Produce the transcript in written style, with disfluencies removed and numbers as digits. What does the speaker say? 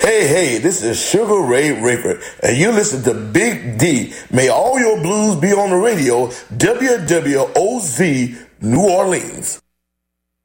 Hey, this is Sugar Ray Rayford, and you listen to Big D. May all your blues be on the radio, WWOZ New Orleans.